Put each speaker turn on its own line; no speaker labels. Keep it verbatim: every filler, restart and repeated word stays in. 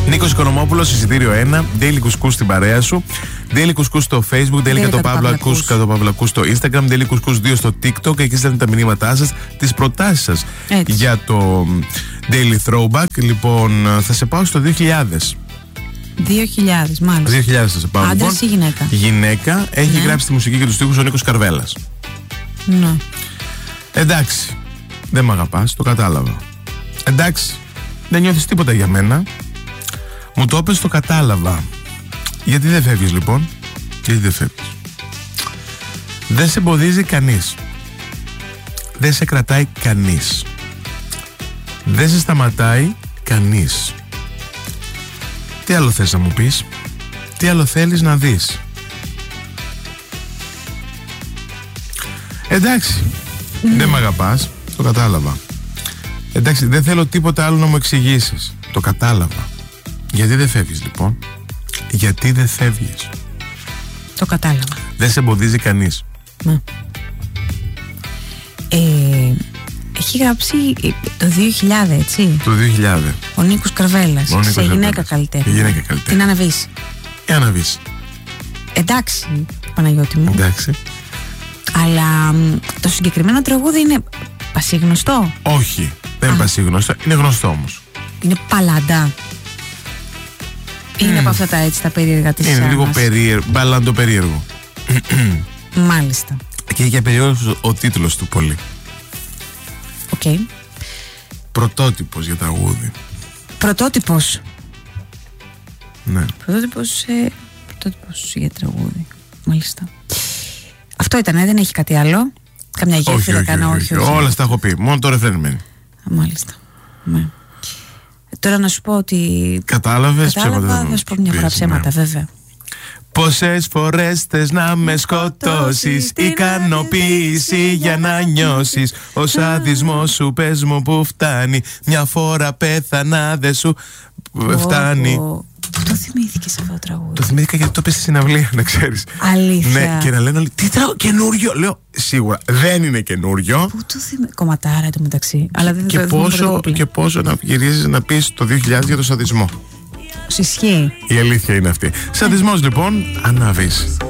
Νίκος Οικονομόπουλος, εισιτήριο ένα. Daily Κουσκούς στην παρέα σου. Daily Κουσκούς στο Facebook. Daily Κατοπαύλακους στο Instagram. Daily Κουσκούς δύο στο TikTok. Εκεί στέλνετε τα μηνύματά σας, τις προτάσεις σας για το Daily Throwback. Λοιπόν, θα σε πάω στο δύο χιλιάδες.
δύο χιλιάδες, μάλιστα.
δύο χιλιάδες θα σε πάω.
Άντρας
λοιπόν,
ή γυναίκα?
Γυναίκα. Έχει
ναι.
γράψει τη μουσική και τους στίχους ο Νίκος Καρβέλας.
Ναι.
Εντάξει. Δεν μ' αγαπάς, το κατάλαβα. Εντάξει. Δεν νιώθεις τίποτα για μένα. Μου το έπες, το κατάλαβα. Γιατί δεν φεύγεις λοιπόν? Γιατί δεν φεύγεις? Δεν σε εμποδίζει κανείς. Δεν σε κρατάει κανείς. Δεν σε σταματάει κανείς. Τι άλλο θες να μου πεις? Τι άλλο θέλεις να δεις? Εντάξει. Mm. Δεν μ' αγαπάς, το κατάλαβα. Εντάξει, δεν θέλω τίποτα άλλο να μου εξηγήσεις. Το κατάλαβα. Γιατί δεν φεύγεις λοιπόν? Γιατί δεν φεύγεις?
Το κατάλαβα.
Δεν σε εμποδίζει κανείς.
Ναι. Ε, έχει γράψει το δύο χιλιάδες, έτσι.
Το δύο χιλιάδες.
Ο Νίκος Καρβέλας.
Ο Νίκος
σε γυναίκα
Καρβέλας.
καλλιτέχνη.
Γυναίκα καλλιτέχνη.
Την Αναβίση.
Η Αναβίση.
Εντάξει, Παναγιώτη μου.
Εντάξει.
Αλλά μ, το συγκεκριμένο τραγούδι είναι πασίγνωστο?
Όχι, δεν είναι πασίγνωστο. Είναι γνωστό όμως.
Είναι παλαντά. Mm. Είναι από αυτά τα έτσι τα περίεργα της
Είναι
Άννας.
λίγο περίεργο, μπαλάντο περίεργο.
Μάλιστα.
Και για περίεργος ο τίτλος του πολύ.
Οκ. Okay.
Πρωτότυπος για τραγούδι.
Πρωτότυπος.
Ναι.
Πρωτότυπος, ε, πρωτότυπος για τραγούδι. Μάλιστα. Αυτό ήταν, ε, δεν έχει κάτι άλλο? Καμιά γέφυρα κάνα? Όχι, όχι, όχι.
Όλα στα έχω πει, μόνο το ρεφρέν μένει.
Μάλιστα. Ναι. Τώρα να σου πω ότι
κατάλαβες?
Κατάλαβα, θα σου πω μια φορά ψέματα, ναι. Βέβαια.
Πόσες φορές θες να με σκοτώσεις? Ικανοποίηση για να νιώσεις. Ο σαδισμός σου πες μου που φτάνει. Μια φορά πέθανα δεν σου φτάνει.
Το θυμήθηκες αυτό το τραγούδι?
Το θυμήθηκα γιατί το πες στη συναυλία, να ξέρεις.
Αλήθεια?
Ναι, και να λένε όλοι, τι τραγούδι, καινούριο. Λέω, σίγουρα δεν είναι καινούριο.
Πού το θυμήθηκες? Κομματάρα το μεταξύ. Αλλά δεν
και,
το
πόσο, και πόσο να γυρίζεις να πεις το δύο χιλιάδες για το σαδισμό.
Ισχύει.
Η αλήθεια είναι αυτή. Σαδισμός λοιπόν, Αναβίση.